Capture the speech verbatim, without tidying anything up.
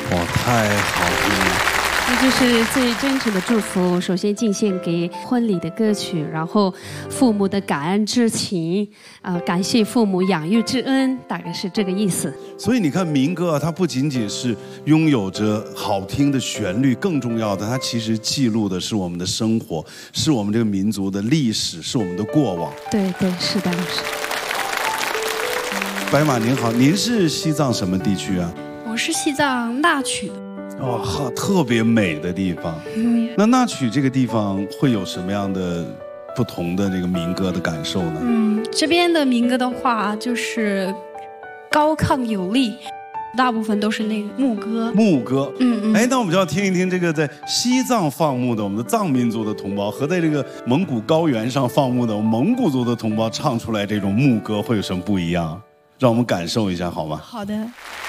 哇，太好听了！ 这就是最真诚的祝福。首先敬献给婚礼的歌曲，然后父母的感恩之情，呃，感谢父母养育之恩，大概是这个意思。 所以你看，民歌啊，它不仅仅是拥有着好听的旋律，更重要的，它其实记录的是我们的生活，是我们这个民族的历史，是我们的过往。 对对，是的，是。 白马您好，您是西藏什么地区啊？ 我是西藏那曲的。 哇、哦，特别美的地方。嗯，那那曲这个地方会有什么样的不同的这个民歌的感受呢？ 嗯，这边的民歌的话，就是高亢有力，大部分都是那个牧歌。 牧歌， 嗯嗯。 哎，那我们就要听一听这个在西藏放牧的我们的藏民族的同胞，和在这个蒙古高原上放牧的蒙古族的同胞唱出来这种牧歌会有什么不一样？让我们感受一下好吗？ 好的。